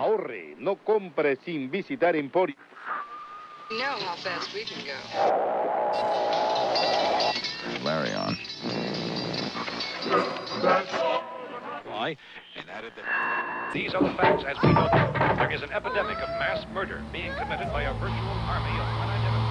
Ahorre, no compre sin visitar Emporio. You know how fast we can go. Larry on. And added that these are the facts as we know them. There is an epidemic of mass murder being committed by a virtual army of